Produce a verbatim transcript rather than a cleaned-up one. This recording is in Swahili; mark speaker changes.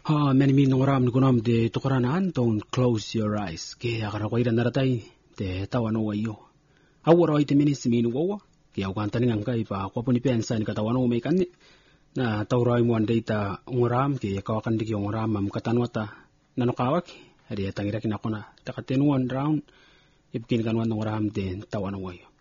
Speaker 1: Ha many min ngoram nukunam de tokoranaan don't close your eyes. Ke akara ko iran naratai de tawano wayo. Awara ite minis min wawa. Ke au kanta ningang kai pa ko puni pensa ni katawano may kanni. Na taurai mo ande ita ngoram ke kawakan diki ngoram mam katanwata nanokawak. Hadi tangira kinakona takatenuan round. Ipkin kanwan ngoram de tawano wayo.